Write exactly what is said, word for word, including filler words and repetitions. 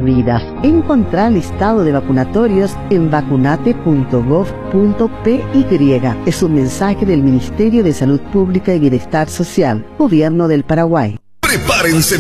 vidas. Encontrá el listado de vacunatorios en vacunate punto gov punto pe y. Es un mensaje del Ministerio de Salud Pública y Bienestar Social, Gobierno del Paraguay. Prepárense